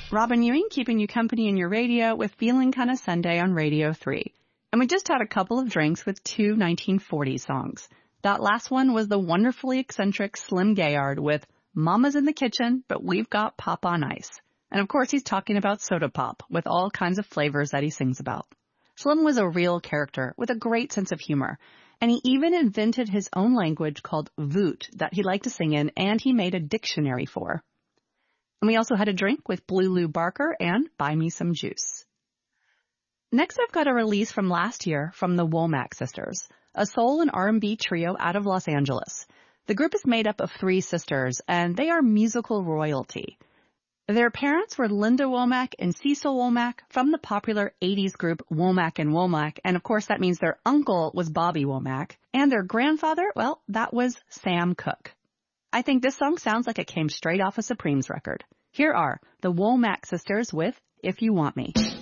Robin Ewing keeping you company in your radio with Feeling Kinda Sunday on Radio 3. And we just had a couple of drinks with two 1940s songs. That last one was the wonderfully eccentric Slim Gayard with Mama's in the Kitchen, but We've Got Pop on Ice. And of course he's talking about soda pop with all kinds of flavors that he sings about. Slim was a real character with a great sense of humor. And he even invented his own language called Voot that he liked to sing in, and he made a dictionary for. And we also had a drink with Blue Lou Barker and Buy Me Some Juice. Next, I've got a release from last year from the Womack Sisters, a soul and R&B trio out of Los Angeles. The group is made up of three sisters, and they are musical royalty. Their parents were Linda Womack and Cecil Womack from the popular 80s group Womack and Womack, and of course that means their uncle was Bobby Womack, and their grandfather, well, that was Sam Cooke. I think this song sounds like it came straight off a Supremes record. Here are the Womack Sisters with If You Want Me.